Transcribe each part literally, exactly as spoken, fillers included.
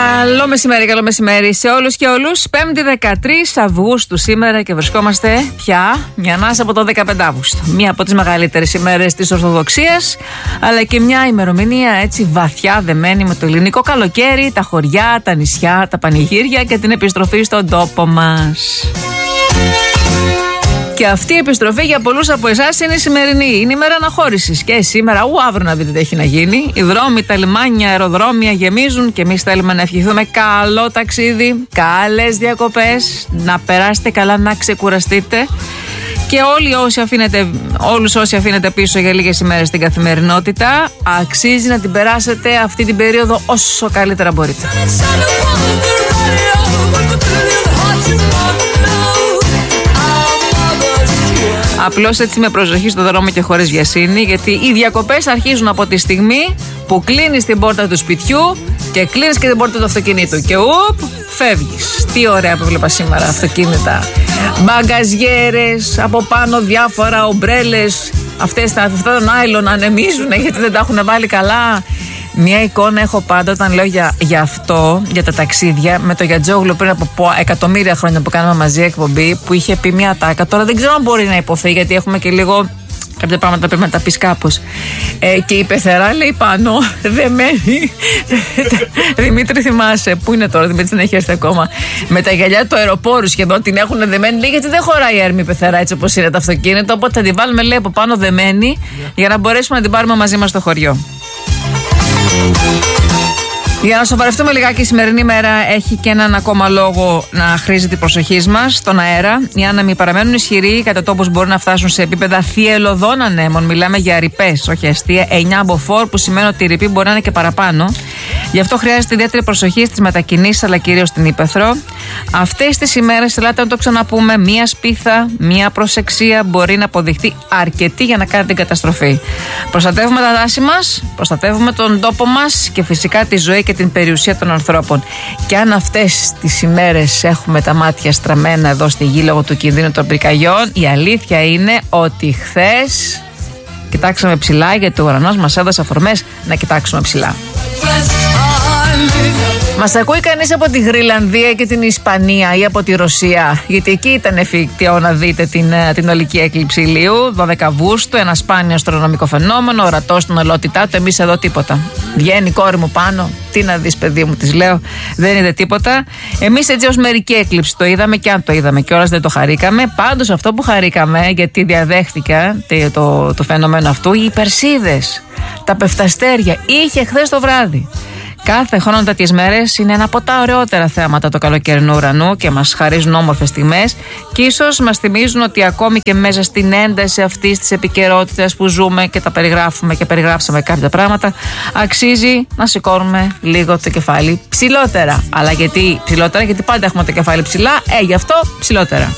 Καλό μεσημέρι, καλό μεσημέρι σε όλους και όλους. Πέμπτη δεκατρείς Αυγούστου σήμερα και βρισκόμαστε πια μια ανάσα από το δεκαπέντε Αυγούστου. Μία από τις μεγαλύτερες ημέρες της Ορθοδοξίας, αλλά και μια ημερομηνία έτσι βαθιά δεμένη με το ελληνικό καλοκαίρι, τα χωριά, τα νησιά, τα πανηγύρια και την επιστροφή στον τόπο μας. Και αυτή η επιστροφή για πολλούς από εσάς είναι η σημερινή. Είναι η μέρα αναχώρησης. Και σήμερα, ου, αύριο να δείτε τι έχει να γίνει. Οι δρόμοι, τα λιμάνια, αεροδρόμια γεμίζουν και εμείς θέλουμε να ευχηθούμε καλό ταξίδι, καλές διακοπές, να περάσετε καλά, να ξεκουραστείτε. Και όλοι όσοι αφήνετε, όλους όσοι αφήνετε πίσω για λίγες ημέρες στην καθημερινότητα, αξίζει να την περάσετε αυτή την περίοδο όσο καλύτερα μπορείτε. Απλώς έτσι με προσοχή στο δρόμο και χωρίς βιασύνη, γιατί οι διακοπές αρχίζουν από τη στιγμή που κλείνεις την πόρτα του σπιτιού και κλείνεις και την πόρτα του αυτοκινήτου και ουπ, φεύγεις. Τι ωραία που βλέπα σήμερα αυτοκίνητα, μπαγκαζιέρες, από πάνω διάφορα ομπρέλες, αυτές τα, αυτά τα νάιλον ανεμίζουν γιατί δεν τα έχουν βάλει καλά. Μια εικόνα έχω πάντα όταν λέω για, για αυτό, για τα ταξίδια, με το Γιατζόγλου πριν από εκατομμύρια χρόνια που κάναμε μαζί εκπομπή, που είχε πει μια τάκα. Τώρα δεν ξέρω αν μπορεί να υποθεί, γιατί έχουμε και λίγο κάποια πράγματα πρέπει να τα πεις κάπως. Ε, και η πεθερά λέει πάνω, δεμένη. Δημήτρη, θυμάσαι, πού είναι τώρα, Δημήτρη, δεν έχει έρθει ακόμα. Με τα γυαλιά του αεροπόρου σχεδόν την έχουν δεμένη, λέει, γιατί δεν χωράει έρμη η πεθερά έτσι όπως είναι το αυτοκίνητο. Οπότε θα την βάλουμε, λέει, από πάνω δεμένη, yeah, για να μπορέσουμε να την πάρουμε μαζί μας στο χωριό. Για να σοβαρευτούμε λιγάκι, η σημερινή μέρα έχει και έναν ακόμα λόγο να χρήζει την προσοχή μας στον αέρα. Οι άνεμοι παραμένουν ισχυροί, κατά τόπους μπορεί να φτάσουν σε επίπεδα θυελλωδών ανέμων. Μιλάμε για ρηπές, όχι αστεία, εννιά μποφόρ, που σημαίνει ότι η ρηπή μπορεί να είναι και παραπάνω. Γι' αυτό χρειάζεται ιδιαίτερη προσοχή στις μετακινήσεις, αλλά κυρίως στην ύπαιθρο. Αυτές τις ημέρες, ελάτε να το ξαναπούμε, μία σπίθα, μία προσεξία μπορεί να αποδειχτεί αρκετή για να κάνει την καταστροφή. Προστατεύουμε τα δάση μας, προστατεύουμε τον τόπο μας και φυσικά τη ζωή και την περιουσία των ανθρώπων. Και αν αυτές τις ημέρες έχουμε τα μάτια στραμμένα εδώ στη γη λόγω του κινδύνου των πυρκαγιών, η αλήθεια είναι ότι χθες κοιτάξαμε ψηλά, γιατί ο ουρανός μας έδωσε αφορμές να κοιτάξουμε ψηλά. Μας ακούει κανείς από τη Γρυλανδία και την Ισπανία ή από τη Ρωσία? Γιατί εκεί ήταν εφικτό να δείτε την, την ολική έκλειψη ηλίου, δώδεκα Αυγούστου, ένα σπάνιο αστρονομικό φαινόμενο, ορατό στην ολότητά του. Εμείς εδώ τίποτα. Βγαίνει η κόρη μου πάνω. Τι να δεις, παιδί μου, της λέω, δεν είδε τίποτα. Εμείς έτσι ως μερική έκλειψη το είδαμε, και αν το είδαμε κιόλας δεν το χαρήκαμε. Πάντως αυτό που χαρήκαμε, γιατί διαδέχτηκα το, το, το φαινόμενο αυτού, οι Περσίδες, τα πεφταστέρια, είχε χθες το βράδυ. Κάθε χρόνο τέτοιες μέρες είναι ένα από τα ωραιότερα θέματα του καλοκαιρινού ουρανού και μας χαρίζουν όμορφες στιγμές, και ίσως μας θυμίζουν ότι ακόμη και μέσα στην ένταση αυτής της επικαιρότητας που ζούμε και τα περιγράφουμε και περιγράψαμε κάποια πράγματα, αξίζει να σηκώνουμε λίγο το κεφάλι ψηλότερα. Αλλά γιατί ψηλότερα? Γιατί πάντα έχουμε το κεφάλι ψηλά, ε, γι' αυτό ψηλότερα.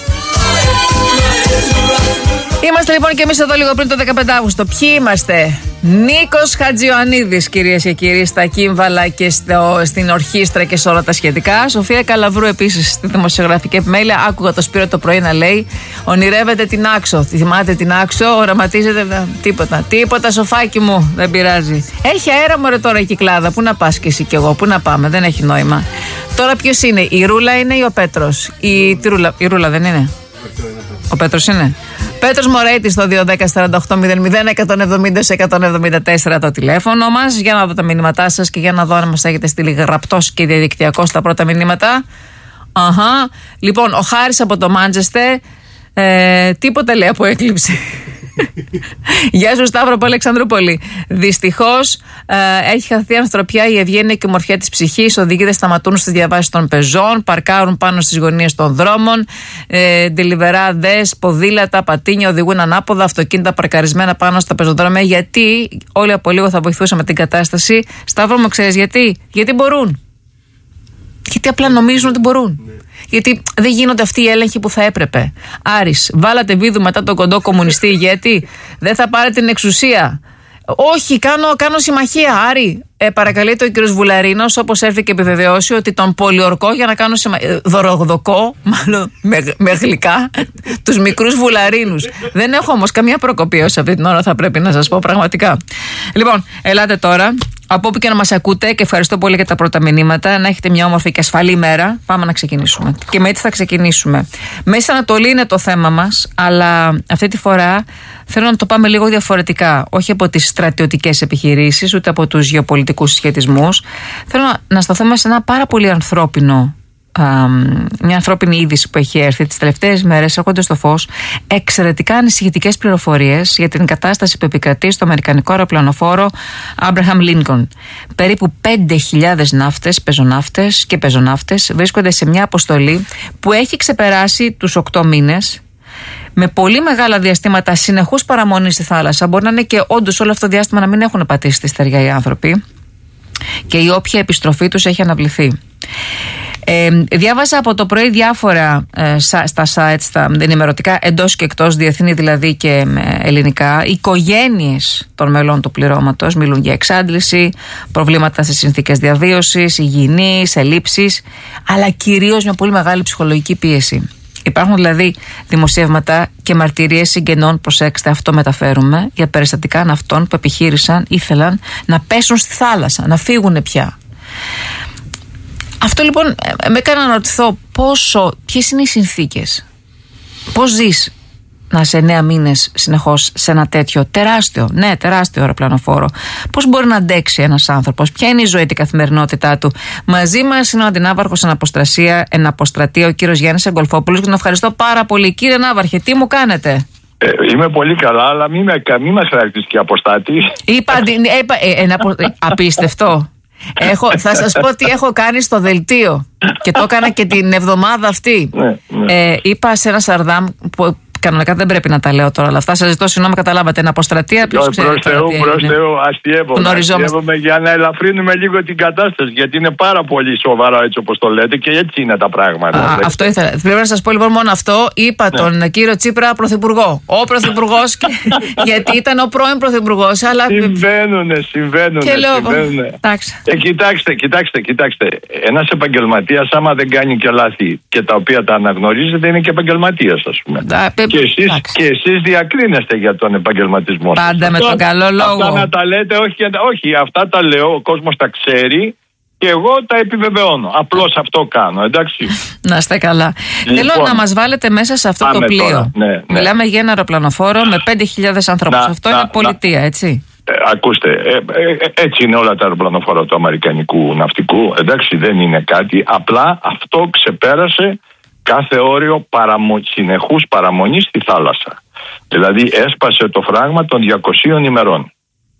Είμαστε λοιπόν και εμείς εδώ λίγο πριν το δεκαπέντε Αυγούστου. Ποιοι είμαστε? Νίκος Χατζιωαννίδης, κυρίες και κύριοι, στα κύμβαλα και στο, στην ορχήστρα και σε όλα τα σχετικά. Σοφία Καλαβρού επίσης στη δημοσιογραφική επιμέλεια. Άκουγα το Σπύρο το πρωί να λέει: ονειρεύεται την Άξο. Θυμάται την Άξο, οραματίζεται. Τίποτα. Τίποτα, Σοφάκι μου, δεν πειράζει. Έχει αέρα, μωρέ, τώρα η Κυκλάδα. Πού να πας κι εσύ κι εγώ, πού να πάμε, δεν έχει νόημα. Τώρα ποιος είναι, η Ρούλα είναι ή ο Πέτρος? Η, τη Ρούλα, η Ρούλα δεν είναι? Ο Πέτρος είναι. Πέτρος Μωρέιτης στο δύο ένα μηδέν σαράντα οκτώ μηδέν μηδέν εκατόν εβδομήντα εκατόν εβδομήντα τέσσερα το τηλέφωνο μας. Για να δω τα μηνύματά σας και για να δω αν μας έχετε στείλει γραπτός και διαδικτυακός τα πρώτα μηνύματα. Αχα. Λοιπόν, ο Χάρης από το Μάντζεστερ, ε, τίποτα λέει από έκλειψη. Γεια σου, Σταύρο από Αλεξανδρούπολη. Δυστυχώς ε, έχει χαθεί ανθρωπιά, η ευγένεια και η ομορφιά της ψυχής. Οδηγοί σταματούν στις διαβάσεις των πεζών, παρκάρουν πάνω στις γωνίες των δρόμων. Ε, Ντελιβεράδες, ποδήλατα, πατίνια οδηγούν ανάποδα, αυτοκίνητα παρκαρισμένα πάνω στα πεζοδρόμια. Γιατί όλοι από λίγο θα βοηθούσαμε την κατάσταση. Σταύρο μου, ξέρεις γιατί? Γιατί μπορούν. Γιατί απλά νομίζουν ότι μπορούν. Ναι. Γιατί δεν γίνονται αυτοί οι έλεγχοι που θα έπρεπε. Άρης, βάλατε βίδου μετά τον κοντό κομμουνιστή ηγέτη. Δεν θα πάρετε την εξουσία. Όχι, κάνω, κάνω συμμαχία, Άρη. Ε, παρακαλείται ο κύριος Βουλαρίνος, όπως έρθει και επιβεβαιώσει, ότι τον πολιορκώ για να κάνω συμμαχία. Δωροδοκώ, μάλλον με, με γλυκά, τους μικρούς Βουλαρίνους. Δεν έχω όμως καμία προκοπή ως αυτή την ώρα, θα πρέπει να σας πω πραγματικά. Λοιπόν, ελάτε τώρα. Από όπου και να μας ακούτε, και ευχαριστώ πολύ για τα πρώτα μηνύματα, να έχετε μια όμορφη και ασφαλή μέρα. Πάμε να ξεκινήσουμε. Και με έτσι θα ξεκινήσουμε. Μέση Ανατολή είναι το θέμα μας, αλλά αυτή τη φορά θέλω να το πάμε λίγο διαφορετικά. Όχι από τις στρατιωτικές επιχειρήσεις, ούτε από τους γεωπολιτικούς συσχετισμούς. Θέλω να, να σταθούμε σε ένα πάρα πολύ ανθρώπινο, α, μια ανθρώπινη είδηση που έχει έρθει τις τελευταίες μέρες, έρχονται στο φως εξαιρετικά ανησυχητικές πληροφορίες για την κατάσταση που επικρατεί στο αμερικανικό αεροπλανοφόρο Abraham Lincoln. Περίπου πέντε χιλιάδες ναύτες, πεζοναύτες και πεζοναύτες βρίσκονται σε μια αποστολή που έχει ξεπεράσει τους οκτώ μήνες, με πολύ μεγάλα διαστήματα συνεχούς παραμονής στη θάλασσα. Μπορεί να είναι και όντως όλο αυτό το διάστημα να μην έχουν πατήσει τη στεριά οι άνθρωποι, και η όποια επιστροφή τους έχει αναβληθεί. Ε, διάβαζα από το πρωί διάφορα ε, στα site, στα ενημερωτικά, εντός και εκτός, διεθνή δηλαδή και ε, ελληνικά. Οι οικογένειες των μελών του πληρώματος μιλούν για εξάντληση, προβλήματα στις συνθήκες διαβίωσης, υγιεινής, ελλείψεις, αλλά κυρίως μια πολύ μεγάλη ψυχολογική πίεση. Υπάρχουν δηλαδή δημοσιεύματα και μαρτυρίες συγγενών, προσέξτε, αυτό μεταφέρουμε, για περιστατικά ναυτών που επιχείρησαν, ήθελαν να πέσουν στη θάλασσα, να φύγουν πια. Αυτό λοιπόν με έκανε να ρωτηθώ πόσο, ποιες είναι οι συνθήκες, πώς ζεις να είσαι εννέα μήνες συνεχώς σε ένα τέτοιο τεράστιο, ναι, τεράστιο αεροπλανοφόρο. Πώς μπορεί να αντέξει ένας άνθρωπος, ποια είναι η ζωή, την καθημερινότητά του. Μαζί μας είναι ο αντινάβαρχος εν αποστρασία, εν αποστρατεία, ο κύριος Γιάννης Εγκολφόπουλος, και τον ευχαριστώ πάρα πολύ. Κύριε Ναύαρχε, τι μου κάνετε? Ε, είμαι πολύ καλά, αλλά μην με, μη μας χαρακτηρίζει και αποστάτη. Είπα, είπα ε, ε, απο, ε, απίστευτο. Έχω, θα σας πω τι έχω κάνει στο δελτίο, και το έκανα και την εβδομάδα αυτή. Ναι, ναι. Ε, είπα σε ένα Σαρδάμ που κανονικά δεν πρέπει να τα λέω τώρα, αλλά αυτά σας ζητώ συγγνώμη, καταλάβατε. Είναι αποστρατεία. Προς Θεού, προς Θεού, αστιεύομαι. Αστιεύομαι για να ελαφρύνουμε λίγο την κατάσταση, γιατί είναι πάρα πολύ σοβαρό έτσι όπως το λέτε, και έτσι είναι τα πράγματα. Α, αυτό ήθελα. Πρέπει να σας πω λοιπόν μόνο αυτό. Είπα ναι. τον κύριο Τσίπρα πρωθυπουργό. Ο πρωθυπουργός, και... γιατί ήταν ο πρώην πρωθυπουργός. Αλλά... Συμβαίνουνε, συμβαίνουνε. Και λέω, ε, κοιτάξτε, κοιτάξτε, κοιτάξτε. Ένας επαγγελματίας, άμα δεν κάνει και λάθη και τα οποία τα αναγνωρίζετε, είναι και επαγγελματίας, ας πούμε. Και εσείς, και εσείς διακρίνεστε για τον επαγγελματισμό σας. Πάντα με τον καλό λόγο. Αυτά να τα λέτε, όχι, όχι, αυτά τα λέω, ο κόσμος τα ξέρει και εγώ τα επιβεβαιώνω. Απλώς αυτό κάνω, εντάξει. Να είστε καλά. Λοιπόν, θέλω να μας βάλετε μέσα σε αυτό το πλοίο. Ναι, ναι. Μιλάμε για ένα αεροπλανοφόρο με πέντε χιλιάδες ανθρώπους. Να, αυτό να, είναι πολιτεία, να, έτσι. Ε, ακούστε, ε, ε, έτσι είναι όλα τα αεροπλανοφόρα του αμερικανικού ναυτικού. Εντάξει, δεν είναι κάτι. Απλά αυτό ξεπέρασε κάθε όριο παραμο... συνεχούς παραμονής στη θάλασσα. Δηλαδή έσπασε το φράγμα των διακοσίων ημερών.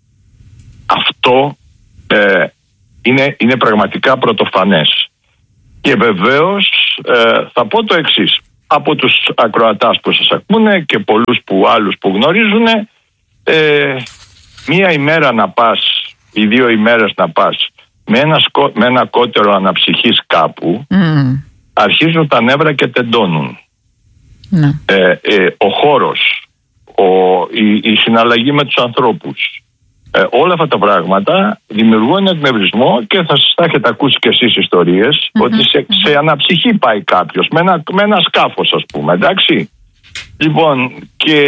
Αυτό ε, είναι, είναι πραγματικά πρωτοφανές. Και βεβαίως ε, θα πω το εξής. Από τους ακροατάς που σας ακούνε και πολλούς που άλλους που γνωρίζουν, ε, μία ημέρα να πας ή δύο ημέρες να πας με ένα, σκο... με ένα κότερο αναψυχής κάπου, mm. αρχίζουν τα νεύρα και τεντώνουν. Ναι. Ε, ε, ο χώρος, ο, η, η συναλλαγή με τους ανθρώπους, ε, όλα αυτά τα πράγματα δημιουργούν εκνευρισμό, και θα σας τα έχετε ακούσει κι εσείς ιστορίες, mm-hmm. ότι σε, σε αναψυχή πάει κάποιος με ένα, με ένα σκάφος, ας πούμε, εντάξει. Λοιπόν, και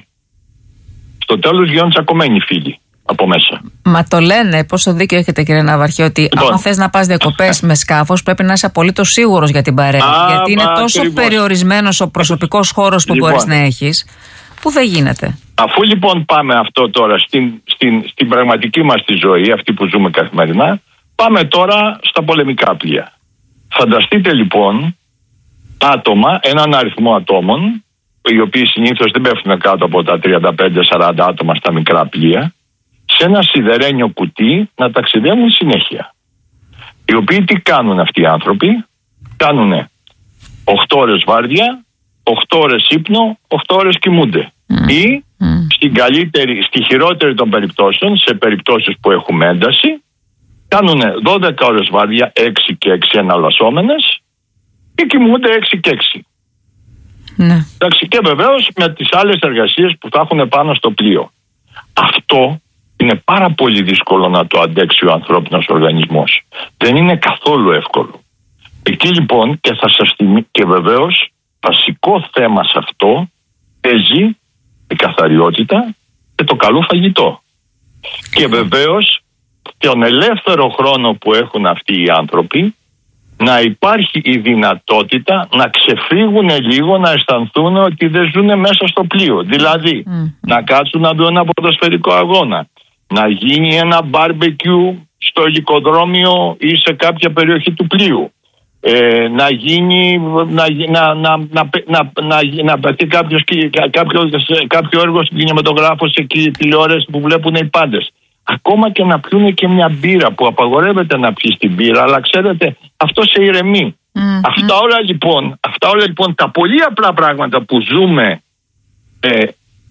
στο τέλος γίνονται τσακωμένοι φίλοι από μέσα. Μα το λένε, πόσο δίκιο έχετε κύριε Ναύαρχε, ότι λοιπόν, άμα θες να πας διακοπές με σκάφος πρέπει να είσαι απολύτως σίγουρος για την παρέα. Α, γιατί είναι τόσο ακριβώς περιορισμένος ο προσωπικός χώρος που λοιπόν, μπορείς να έχεις, που δεν γίνεται. Αφού λοιπόν πάμε αυτό τώρα στην, στην, στην πραγματική μας τη ζωή, αυτή που ζούμε καθημερινά, πάμε τώρα στα πολεμικά πλοία. Φανταστείτε λοιπόν άτομα, έναν αριθμό ατόμων, οι οποίοι συνήθως δεν πέφτουν κάτω από τα τριάντα πέντε σαράντα άτομα στα μικρά πλοία, σε ένα σιδερένιο κουτί να ταξιδεύουν συνέχεια. Οι οποίοι τι κάνουν αυτοί οι άνθρωποι? Κάνουν οκτώ ώρες βάρδια, οκτώ ώρες ύπνο, οκτώ ώρες κοιμούνται. Mm. Ή mm. στην καλύτερη, στη χειρότερη των περιπτώσεων, σε περιπτώσεις που έχουμε ένταση, κάνουν δώδεκα ώρες βάρδια, έξι και έξι εναλλασσόμενες, και κοιμούνται έξι και έξι. Mm. Εντάξει, και βεβαίως με τις άλλες εργασίες που θα έχουν πάνω στο πλοίο. Αυτό είναι πάρα πολύ δύσκολο να το αντέξει ο ανθρώπινος οργανισμός. Δεν είναι καθόλου εύκολο. Εκεί λοιπόν, και θα σας θυμίσω, και βεβαίως βασικό θέμα σε αυτό παίζει η καθαριότητα και το καλό φαγητό. Και βεβαίως στον ελεύθερο χρόνο που έχουν αυτοί οι άνθρωποι να υπάρχει η δυνατότητα να ξεφύγουν λίγο, να αισθανθούν ότι δεν ζουν μέσα στο πλοίο. Δηλαδή, mm. να κάτσουν να δουν ένα ποδοσφαιρικό αγώνα, να γίνει ένα μπάρμπεκιου στο ελικοδρόμιο ή σε κάποια περιοχή του πλοίου, ε, να γίνει, να, να, να, να, να, να, να πετύχει κάποιος, κάποιο, κάποιο έργο στην κινηματογράφο, σε τηλεόραση που βλέπουν οι πάντες. Ακόμα και να πιούνε και μια μπύρα, που απαγορεύεται να πιεις την μπύρα, αλλά ξέρετε, αυτό σε ηρεμεί. Mm-hmm. Αυτά όλα λοιπόν, αυτά όλα λοιπόν τα πολύ απλά πράγματα που ζούμε, ε,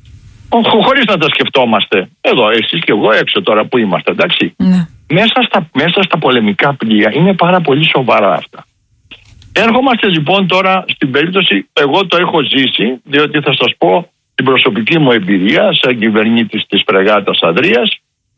χωρίς να τα σκεφτόμαστε, εδώ εσείς και εγώ έξω τώρα που είμαστε, εντάξει, mm. μέσα, στα, μέσα στα πολεμικά πλοία είναι πάρα πολύ σοβαρά αυτά. Έρχομαστε λοιπόν τώρα στην περίπτωση, εγώ το έχω ζήσει, διότι θα σας πω την προσωπική μου εμπειρία σαν κυβερνήτης της φρεγάτας Ανδρείας,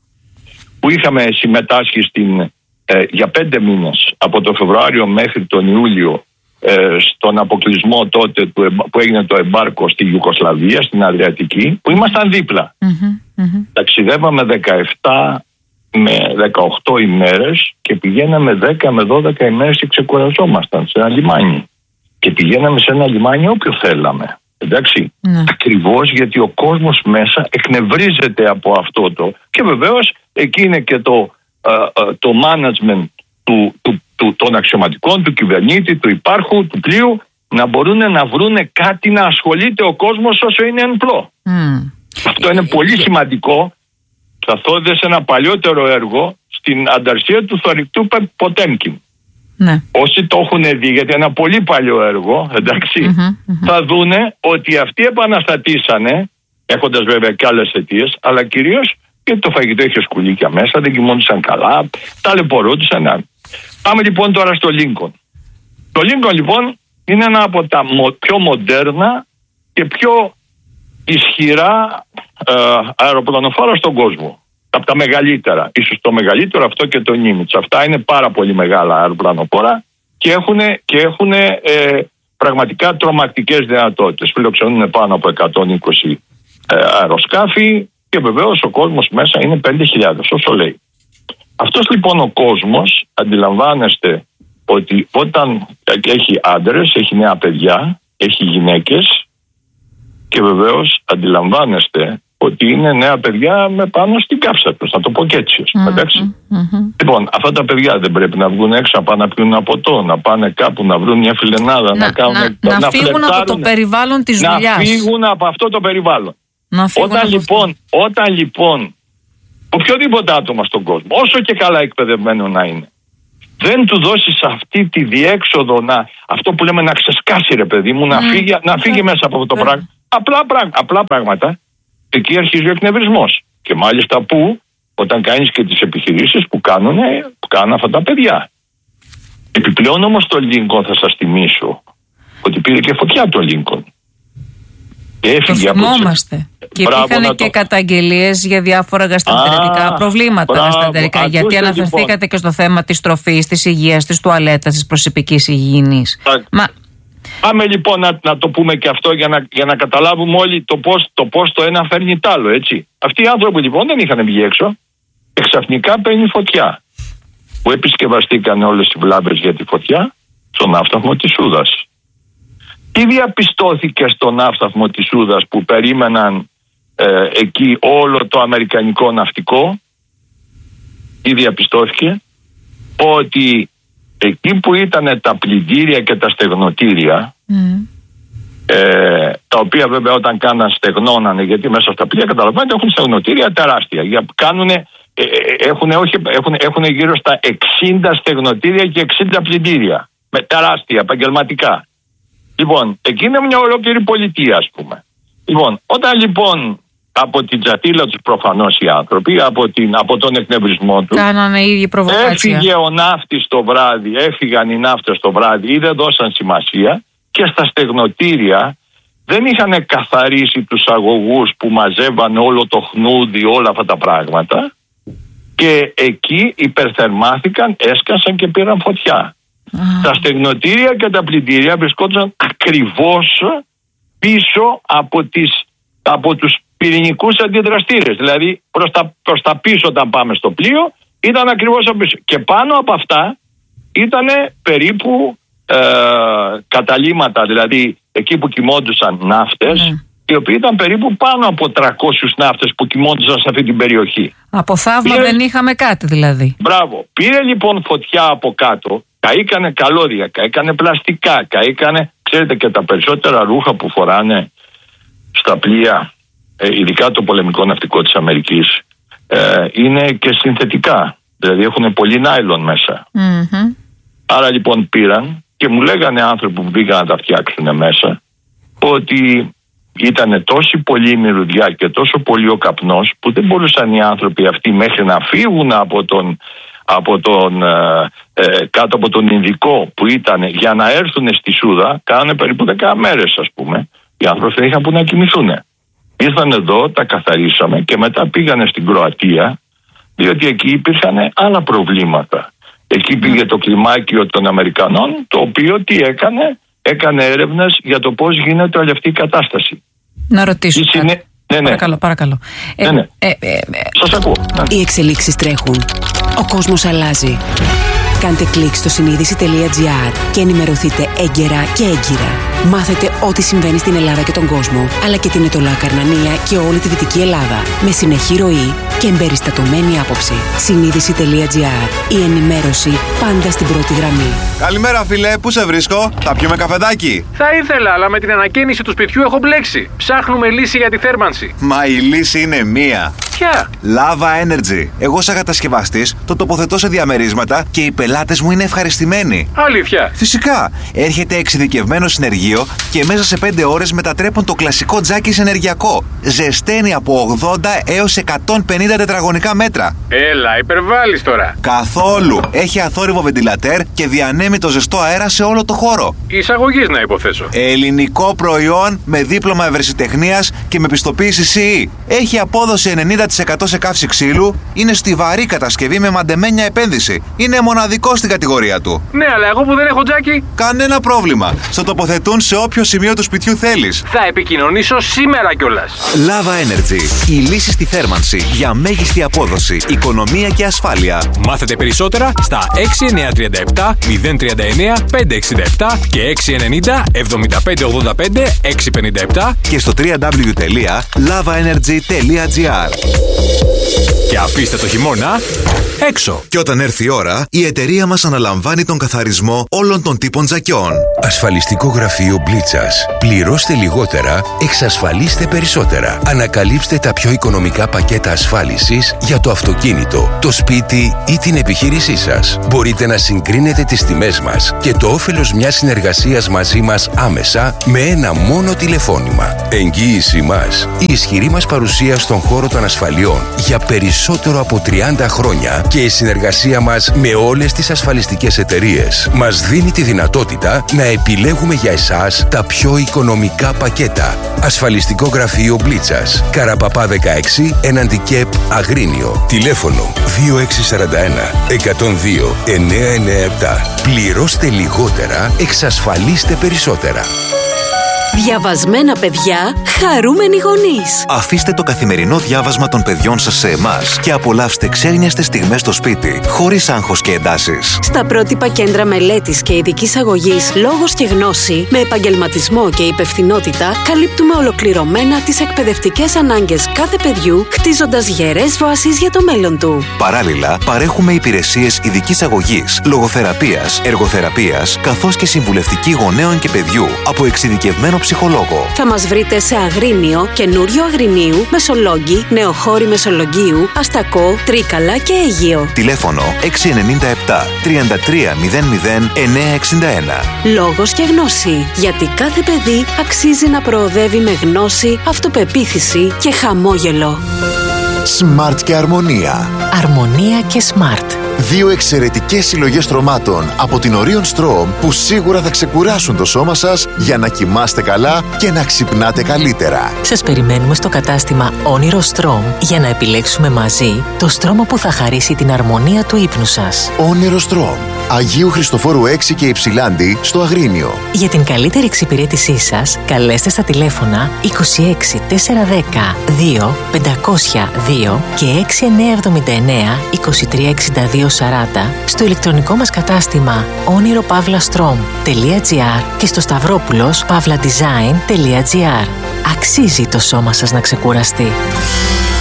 που είχαμε συμμετάσχει στην, ε, για πέντε μήνες από το Φεβρουάριο μέχρι τον Ιούλιο ε, στον αποκλεισμό τότε του, που έγινε το εμπάρκο στη Ιουγκοσλαβία, στην Αδριατική, που ήμασταν δίπλα. Mm-hmm, mm-hmm. Ταξιδεύαμε δεκαεπτά με δεκαοκτώ ημέρες και πηγαίναμε δέκα με δώδεκα ημέρες και ξεκουραζόμασταν σε ένα λιμάνι. Και πηγαίναμε σε ένα λιμάνι όποιο θέλαμε. Εντάξει, ναι. Ακριβώς γιατί ο κόσμος μέσα εκνευρίζεται από αυτό το. Και βεβαίως εκεί είναι και το, uh, το management του, του, του, των αξιωματικών, του κυβερνήτη, του υπάρχου, του πλοίου, να μπορούν να βρουν κάτι να ασχολείται ο κόσμος όσο είναι εν πλώ. Mm. Αυτό είναι πολύ σημαντικό. Θα θόδε σε ένα παλιότερο έργο στην ανταρσία του θωρηκτού Ποτέμκιν. Ναι. Όσοι το έχουν δει, γιατί ένα πολύ παλιό έργο, εντάξει, mm-hmm, mm-hmm. θα δούνε ότι αυτοί επαναστατήσανε, έχοντας βέβαια και άλλες αιτίες, αλλά κυρίως γιατί το φαγητό είχε σκουλίκια μέσα, δεν κοιμόντουσαν καλά, ταλαιπωρούντουσαν. Πάμε λοιπόν τώρα στο Λίνκον. Το Λίνκον λοιπόν είναι ένα από τα πιο μοντέρνα και πιο ισχυρά ε, αεροπλανοφόρα στον κόσμο. Από τα μεγαλύτερα, ίσως το μεγαλύτερο αυτό και το Νίμιτς. Αυτά είναι πάρα πολύ μεγάλα αεροπλανοφόρα και έχουν, και έχουν ε, πραγματικά τρομακτικές δυνατότητες. Φιλοξενούν πάνω από εκατόν είκοσι ε, αεροσκάφη και βεβαίως ο κόσμος μέσα είναι πέντε χιλιάδες, όσο λέει. Αυτός λοιπόν ο κόσμος, αντιλαμβάνεστε ότι όταν έχει άντρες, έχει νέα παιδιά, έχει γυναίκες και βεβαίως αντιλαμβάνεστε ότι είναι νέα παιδιά με πάνω στην κάψα τους, να το πω και έτσι. Mm-hmm, εντάξει. Mm-hmm. Λοιπόν, αυτά τα παιδιά δεν πρέπει να βγουν έξω, να πάνε να πιούν ένα ποτό, να πάνε κάπου να βρουν μια φιλενάδα, να, να, κάνουν, να, να, να φύγουν από το περιβάλλον της δουλειάς. Να φύγουν από αυτό το περιβάλλον. Όταν λοιπόν, όταν λοιπόν οποιοδήποτε άτομο στον κόσμο, όσο και καλά εκπαιδευμένο να είναι, δεν του δώσεις αυτή τη διέξοδο, να, αυτό που λέμε να ξεσκάσει ρε παιδί μου, mm. να φύγει, να φύγει mm. μέσα από αυτό το mm. πράγμα. Απλά, πράγμα, απλά πράγματα. Εκεί αρχίζει ο εκνευρισμός. Και μάλιστα που όταν κάνεις και τις επιχειρήσεις που κάνουν, που κάνουν αυτά τα παιδιά. Επιπλέον όμως το Λίνκον θα σας θυμίσω ότι πήρε και φωτιά το Λίνκον. Το θυμόμαστε. Και υπήρχαν και το... καταγγελίες για διάφορα γαστροεντερικά προβλήματα. Γαστροεντερικά, γιατί αναφερθήκατε λοιπόν και στο θέμα της τροφής, της υγείας, της τουαλέτας, της προσωπικής υγιεινής. Μα... Πάμε λοιπόν να, να το πούμε και αυτό για να, για να καταλάβουμε όλοι το πώς, το πώς το ένα φέρνει τ' άλλο, έτσι. Αυτοί οι άνθρωποι λοιπόν δεν είχαν βγει έξω. Εξαφνικά παίρνει φωτιά. Που επισκευαστήκαν όλες οι βλάβες για τη φωτιά στον ναύσταθμο της Σούδας. Τι διαπιστώθηκε στον ναύσταθμο της Σούδας που περίμεναν ε, εκεί όλο το αμερικανικό ναυτικό? Τι διαπιστώθηκε? Ότι εκεί που ήταν τα πλυντήρια και τα στεγνοτήρια, mm. ε, τα οποία βέβαια όταν κάναν στεγνώνανε, γιατί μέσα στα πλοία καταλαβαίνετε έχουν στεγνοτήρια τεράστια. Για, κάνουνε, ε, έχουν, όχι, έχουν, έχουν γύρω στα εξήντα στεγνοτήρια και εξήντα πλυντήρια. Με τεράστια, επαγγελματικά. Λοιπόν, εκεί είναι μια ολόκληρη πολιτεία, ας πούμε. Λοιπόν, όταν λοιπόν από την τζατίλα τους προφανώς οι άνθρωποι, από, την, από τον εκνευρισμό τους, κάνανε ίδια προβοκάτσια. Έφυγε ο ναύτης το βράδυ, έφυγαν οι ναύτες το βράδυ ή δεν δώσαν σημασία και στα στεγνοτήρια δεν είχαν καθαρίσει τους αγωγούς που μαζεύαν όλο το χνούδι, όλα αυτά τα πράγματα και εκεί υπερθερμάθηκαν, έσκασαν και πήραν φωτιά. Ah. Τα στεγνοτήρια και τα πλυντήρια βρισκόντουσαν ακριβώς πίσω από, τις, από τους πυρηνικούς αντιδραστήρες. Δηλαδή προς τα, προς τα πίσω όταν πάμε στο πλοίο ήταν ακριβώς από πίσω. Και πάνω από αυτά ήταν περίπου ε, καταλύματα, δηλαδή εκεί που κοιμόντουσαν ναύτες, mm. οι οποίοι ήταν περίπου πάνω από τριακόσιους ναύτες που κοιμόντουσαν σε αυτή την περιοχή. Από θαύμα Πήρε... δεν είχαμε κάτι δηλαδή. Μπράβο. Πήρε λοιπόν φωτιά από κάτω, καήκανε καλώδια, καήκανε πλαστικά, καήκανε, ξέρετε, και τα περισσότερα ρούχα που φοράνε στα πλοία, ε, ειδικά το πολεμικό ναυτικό της Αμερικής, ε, είναι και συνθετικά. Δηλαδή έχουν πολύ νάιλον μέσα. Mm-hmm. Άρα λοιπόν πήραν και μου λέγανε άνθρωποι που πήγαν να τα φτιάξουν μέσα ότι ήταν τόση πολύ η μυρωδιά και τόσο πολύ ο καπνός που δεν μπορούσαν οι άνθρωποι αυτοί μέχρι να φύγουν από τον, από τον, ε, ε, κάτω από τον Ινδικό που ήταν, για να έρθουν στη Σούδα. Κάνανε περίπου δέκα μέρες, ας πούμε. Οι άνθρωποι δεν είχαν που να κοιμηθούν. Ήρθαν εδώ, τα καθαρίσαμε και μετά πήγανε στην Κροατία, διότι εκεί υπήρχαν άλλα προβλήματα. Εκεί πήγε το κλιμάκιο των Αμερικανών, το οποίο τι έκανε, έκανε έρευνες για το πώς γίνεται όλη αυτή η κατάσταση. Να ρωτήσω κάτι. Συνε... Ναι, ναι. Παρακαλώ, παρακαλώ. Ναι, ναι. Ε, ε, ε, ε, Σας ακούω. Οι εξελίξεις τρέχουν. Ο κόσμος αλλάζει. Κάντε κλικ στο συνείδηση τελεία τζι άρ και ενημερωθείτε έγκαιρα και έγκυρα. Μάθετε ό,τι συμβαίνει στην Ελλάδα και τον κόσμο, αλλά και την Ετωλά Καρνανία και όλη τη Δυτική Ελλάδα. Με συνεχή ροή και εμπεριστατωμένη άποψη. συνείδηση τελεία τζι άρ. Η ενημέρωση πάντα στην πρώτη γραμμή. Καλημέρα, φίλε, πού σε βρίσκω? Θα πιούμε καφεδάκι? Θα ήθελα, αλλά με την ανακαίνιση του σπιτιού έχω μπλέξει. Ψάχνουμε λύση για τη θέρμανση. Μα η λύση είναι μία. Ποια? Lava Energy. Εγώ, σαν κατασκευαστής, το τοποθετώ σε διαμερίσματα και οι πελάτες μου είναι ευχαριστημένοι. Αλήθεια? Φυσικά. Έρχεται εξειδικευμένο συνεργείο και μέσα σε πέντε ώρες μετατρέπουν το κλασικό τζάκι σε ενεργειακό. Ζεσταίνει από ογδόντα έως εκατόν πενήντα τετραγωνικά μέτρα. Έλα, υπερβάλλεις τώρα. Καθόλου. Έχει αθόρυβο βεντιλατέρ και διανέμει το ζεστό αέρα σε όλο το χώρο. Εισαγωγής, να υποθέσω. Ελληνικό προϊόν με δίπλωμα ευρεσιτεχνίας και με πιστοποίηση σι ι. Έχει απόδοση ενενήντα τοις εκατό σε καύση ξύλου. Είναι στιβαρή κατασκευή με μαντεμένια επένδυση. Είναι μοναδικό στην κατηγορία του. Ναι, αλλά εγώ που δεν έχω τζάκι. Κανένα πρόβλημα. Στο τοποθετούν σε όποιο σημείο του σπιτιού θέλεις. Θα επικοινωνήσω σήμερα κιόλας. Lava Energy. Η λύση στη θέρμανση για μέγιστη απόδοση, οικονομία και ασφάλεια. Μάθετε περισσότερα στα έξι εννιά τρία επτά μηδέν τρία εννιά πέντε έξι επτά και έξι ενενήντα εβδομήντα πέντε ογδόντα πέντε έξι πενήντα επτά και στο double-u double-u double-u τελεία lava energy τελεία τζι άρ. Και αφήστε το χειμώνα έξω. Και όταν έρθει η ώρα, η εταιρεία μας αναλαμβάνει τον καθαρισμό όλων των τύπων τζακιών. Ασφαλιστικό γραφείο Μπλίτσας. Πληρώστε λιγότερα, εξασφαλίστε περισσότερα. Ανακαλύψτε τα πιο οικονομικά πακέτα ασφάλισης για το αυτοκίνητο, το σπίτι ή την επιχείρησή σας. Μπορείτε να συγκρίνετε τις τιμές μας και το όφελος μιας συνεργασίας μαζί μας άμεσα με ένα μόνο τηλεφώνημα. Εγγύησή μας. Η ισχυρή μας παρουσία στον χώρο των ασφαλιών για περισσότερο από τριάντα χρόνια και η συνεργασία μας με όλες τις ασφαλιστικές εταιρείες μας δίνει τη δυνατότητα να επιλέγουμε για εσάς τα πιο οικονομικά πακέτα. Ασφαλιστικό γραφείο Μπλίτσας. Καραπαπά δεκαέξι, έναντι ΚΕΠ Αγρίνιο. Τηλέφωνο δύο έξι τέσσερα ένα εκατόν δύο εννιακόσια ενενήντα επτά. Πληρώστε λιγότερα, εξασφαλίστε περισσότερα. Διαβασμένα παιδιά, χαρούμενοι γονείς. Αφήστε το καθημερινό διάβασμα των παιδιών σας σε εμάς και απολαύστε ξένιαστες στιγμές στο σπίτι, χωρίς άγχος και εντάσεις. Στα πρότυπα κέντρα μελέτης και ειδικής αγωγής Λόγος και Γνώση, με επαγγελματισμό και υπευθυνότητα, καλύπτουμε ολοκληρωμένα τις εκπαιδευτικές ανάγκες κάθε παιδιού, χτίζοντας γερές βάσεις για το μέλλον του. Παράλληλα, παρέχουμε υπηρεσίες ειδικής αγωγής, λογοθεραπείας, εργοθεραπείας, καθώς και συμβουλευτική γονέων και παιδιού από εξειδικευμένο ψυχολόγο. Θα μας βρείτε σε Αγρίνιο, Καινούριο Αγρινίου, Μεσολόγγι, Νεοχώρη Μεσολογγίου, Αστακό, Τρίκαλα και Αίγυο. Τηλέφωνο έξι εννιά επτά τριάντα τρία μηδέν μηδέν εννιακόσια εξήντα ένα. Λόγος και Γνώση. Γιατί κάθε παιδί αξίζει να προοδεύει με γνώση, αυτοπεποίθηση και χαμόγελο. Smart και Αρμονία. Αρμονία και Smart. Δύο εξαιρετικές συλλογές στρωμάτων από την Orion Strom που σίγουρα θα ξεκουράσουν το σώμα σας για να κοιμάστε καλά και να ξυπνάτε καλύτερα. Σας περιμένουμε στο κατάστημα Όνειρο Strom για να επιλέξουμε μαζί το στρώμα που θα χαρίσει την αρμονία του ύπνου σας. Όνειρο Strom. Αγίου Χριστοφόρου έξι και Υψηλάντη στο Αγρίνιο. Για την καλύτερη εξυπηρέτησή σας, καλέστε στα τηλέφωνα είκοσι έξι τετρακόσια δέκα δύο πεντακόσια δύο και έξι εννιά εβδομήντα εννέα είκοσι τρία εξήντα δύο σαράντα στο ηλεκτρονικό μας κατάστημα όνειρο παύλα στρομ τελεία τζι άρ και στο σταυρόπουλος παύλα design τελεία τζι άρ. Αξίζει το σώμα σας να ξεκουραστεί.